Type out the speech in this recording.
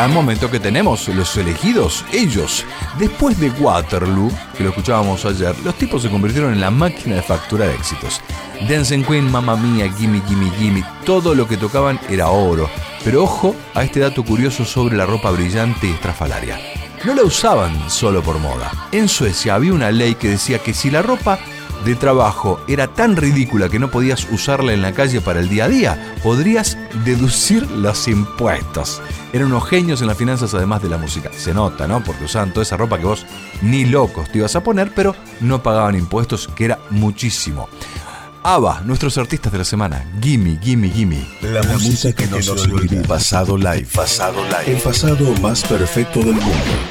gran momento que tenemos, los elegidos, ellos. Después de Waterloo, que lo escuchábamos ayer, los tipos se convirtieron en la máquina de facturar éxitos. Dancing Queen, Mamma Mia, Gimme, Gimme, Gimme, todo lo que tocaban era oro. Pero ojo a este dato curioso sobre la ropa brillante y estrafalaria. No la usaban solo por moda. En Suecia había una ley que decía que si la ropa de trabajo era tan ridícula que no podías usarla en la calle para el día a día, podrías deducir los impuestos. Eran unos genios en las finanzas, además de la música. Se nota, ¿no? Porque usaban toda esa ropa que vos ni locos te ibas a poner, pero no pagaban impuestos, que era muchísimo. ABBA, nuestros artistas de la semana. Gimme, Gimme, Gimme. La música que no se olvida. Pasado live. El pasado más perfecto del mundo.